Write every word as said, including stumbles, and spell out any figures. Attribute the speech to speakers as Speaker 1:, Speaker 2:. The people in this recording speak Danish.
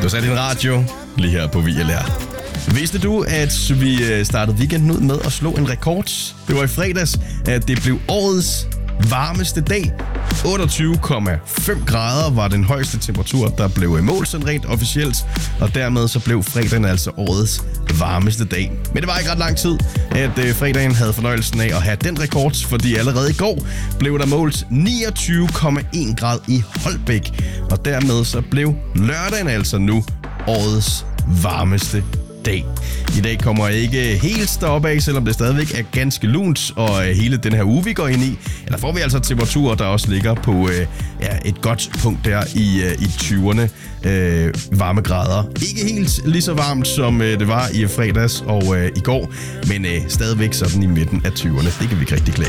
Speaker 1: Du satte din radio lige her på V L R. Vidste du, at vi startede weekenden ud med at slå en rekord? Det var i fredags, at det blev årets varmeste dag. otteogtyve komma fem grader var den højeste temperatur, der blev målt sådan rent officielt, og dermed så blev fredagen altså årets varmeste dag. Men det var ikke ret lang tid, at fredagen havde fornøjelsen af at have den rekord, fordi allerede i går blev der målt niogtyve komma en grad i Holbæk, og dermed så blev lørdagen altså nu årets varmeste dag. I dag kommer ikke helt stoppe af, selvom det stadigvæk er ganske lunt, og hele den her uge, vi går ind i, der får vi altså temperaturer, der også ligger på øh, ja, et godt punkt der i, øh, i tyverne øh, varmegrader. Ikke helt lige så varmt, som øh, det var i fredags og øh, i går, men øh, stadigvæk sådan i midten af tyverne. Det kan vi ikke rigtig klage.